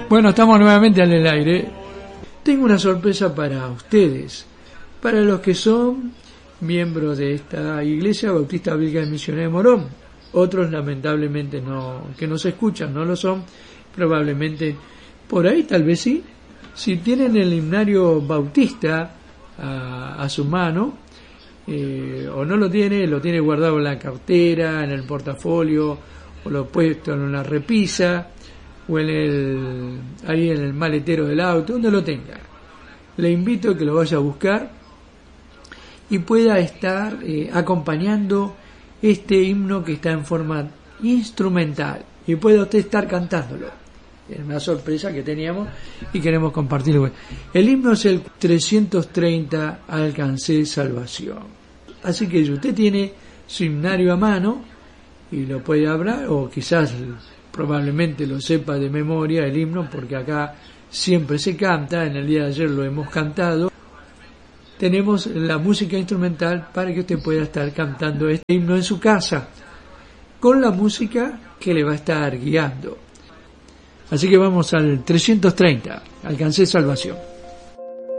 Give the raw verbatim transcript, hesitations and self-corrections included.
Bueno, estamos nuevamente en el aire. Tengo una sorpresa para ustedes, para los que son miembros de esta Iglesia Bautista Bíblica de Misiones de Morón. Otros lamentablemente no, que nos escuchan, no lo son. Probablemente por ahí tal vez sí. Si tienen el himnario bautista a, a su mano, eh, o no lo tiene, lo tiene guardado en la cartera, en el portafolio, o lo puesto en una repisa, o en el, ahí en el maletero del auto, donde lo tenga. Le invito a que lo vaya a buscar y pueda estar eh, acompañando este himno que está en forma instrumental y pueda usted estar cantándolo. Es una sorpresa que teníamos y queremos compartirlo. El himno es el trescientos treinta, Alcancé salvación. Así que si usted tiene su himnario a mano y lo puede hablar, o quizás probablemente lo sepa de memoria el himno, porque acá siempre se canta, en el día de ayer lo hemos cantado. Tenemos la música instrumental para que usted pueda estar cantando este himno en su casa, con la música que le va a estar guiando. Así que vamos al trescientos treinta, Alcancé salvación.